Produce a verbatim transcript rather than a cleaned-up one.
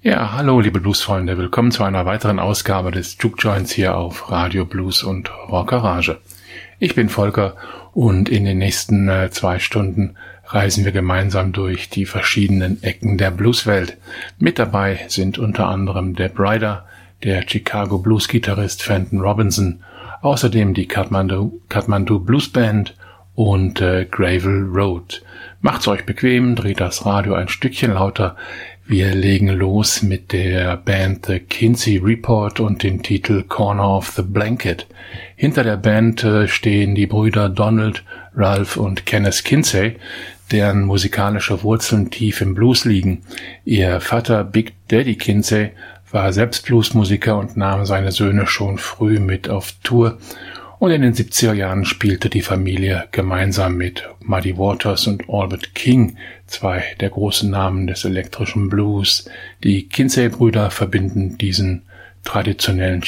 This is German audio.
Ja, hallo liebe Bluesfreunde, willkommen zu einer weiteren Ausgabe des Juke Joints hier auf Radio Blues und Rockgarage. Ich bin Volker und in den nächsten äh, zwei Stunden reisen wir gemeinsam durch die verschiedenen Ecken der Blueswelt. Mit dabei sind unter anderem Deb Ryder, der Chicago Blues-Gitarrist Fenton Robinson, außerdem die Kathmandu, Kathmandu Blues Band und äh, Gravel Road. Macht's euch bequem, dreht das Radio ein Stückchen lauter. Wir legen los mit der Band The Kinsey Report und dem Titel Corner of the Blanket. Hinter der Band äh, stehen die Brüder Donald, Ralph und Kenneth Kinsey, deren musikalische Wurzeln tief im Blues liegen. Ihr Vater Big Daddy Kinsey war selbst Bluesmusiker und nahm seine Söhne schon früh mit auf Tour. Und in den siebziger Jahren spielte die Familie gemeinsam mit Muddy Waters und Albert King, zwei der großen Namen des elektrischen Blues. Die Kinsey-Brüder verbinden diesen traditionellen